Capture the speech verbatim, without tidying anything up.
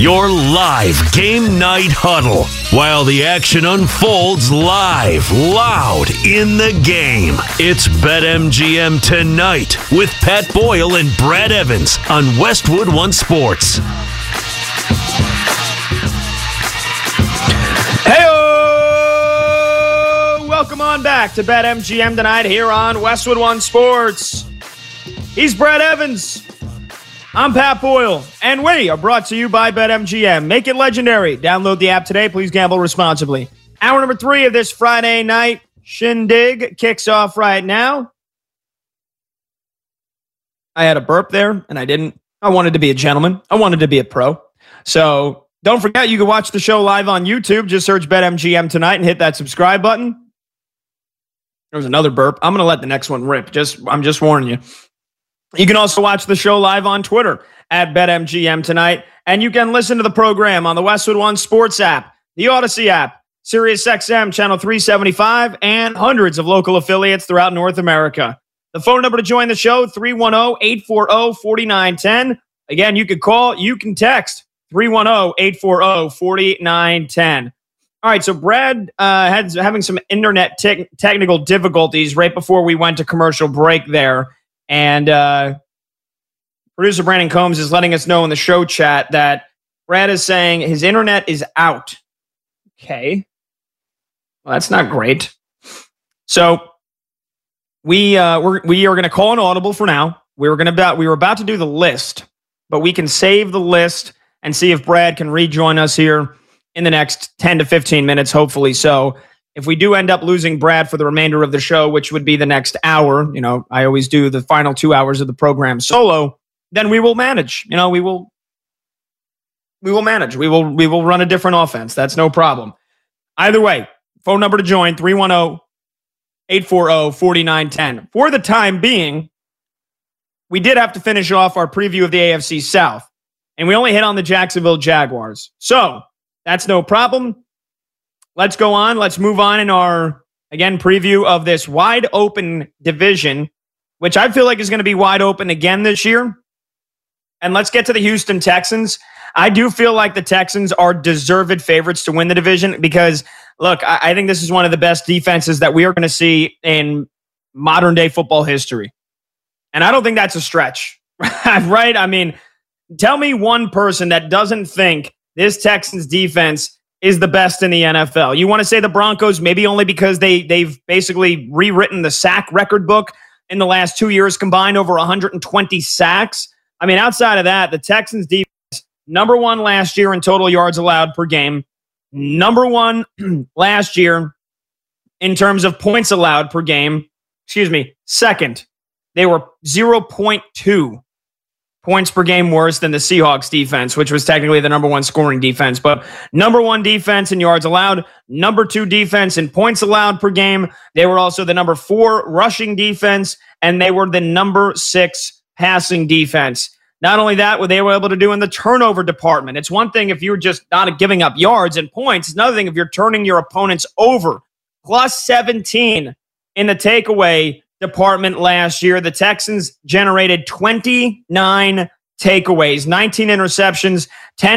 Your live game night huddle while the action unfolds live, loud in the game. It's BetMGM Tonight with Pat Boyle and Brad Evans on Westwood One Sports. Hey-o! Welcome on back to BetMGM Tonight here on Westwood One Sports. He's Brad Evans. I'm Pat Boyle, and we are brought to you by BetMGM. Make it legendary. Download the app today. Please gamble responsibly. Hour number three of this Friday night shindig kicks off right now. I had a burp there, and I didn't. I wanted to be a gentleman. I wanted to be a pro. So don't forget, you can watch the show live on YouTube. Just search BetMGM Tonight and hit that subscribe button. There was another burp. I'm going to let the next one rip. Just I'm just warning you. You can also watch the show live on Twitter at BetMGM Tonight. And you can listen to the program on the Westwood One Sports app, the Odyssey app, SiriusXM Channel three seventy-five, and hundreds of local affiliates throughout North America. The phone number to join the show, three one zero, eight four zero, four nine one zero. Again, you can call, you can text, three one zero, eight four zero, four nine one zero. All right, so Brad uh, had having some internet te- technical difficulties right before we went to commercial break there. And uh, producer Brandon Combs is letting us know in the show chat that Brad is saying his internet is out. Okay. Well, that's not great. So we uh, we're, we are going to call an audible for now. We were going to about we were about to do the list, but we can save the list and see if Brad can rejoin us here in the next ten to fifteen minutes, hopefully. So if we do end up losing Brad for the remainder of the show, which would be the next hour, you know, I always do the final two hours of the program solo, then we will manage. You know, we will we will manage. We will we will run a different offense. That's no problem. Either way, phone number to join, three one zero, eight four zero, four nine one zero. For the time being, we did have to finish off our preview of the A F C South, and we only hit on the Jacksonville Jaguars. So that's no problem. Let's go on. Let's move on in our, again, preview of this wide open division, which I feel like is going to be wide open again this year. And let's get to the Houston Texans. I do feel like the Texans are deserved favorites to win the division because, look, I, I think this is one of the best defenses that we are going to see in modern day football history. And I don't think that's a stretch, right? I mean, tell me one person that doesn't think this Texans defense is the best in the N F L. You want to say the Broncos, maybe only because they, they've basically rewritten the sack record book in the last two years combined, over one hundred twenty sacks. I mean, outside of that, the Texans defense, number one last year in total yards allowed per game, number one last year in terms of points allowed per game, excuse me, second. They were zero point two points per game worse than the Seahawks defense, which was technically the number one scoring defense. But number one defense in yards allowed, number two defense in points allowed per game. They were also the number four rushing defense, and they were the number six passing defense. Not only that, what they were able to do in the turnover department. It's one thing if you're just not giving up yards and points. It's another thing if you're turning your opponents over. Plus seventeen in the takeaway department last year. The Texans generated twenty-nine takeaways, nineteen interceptions, ten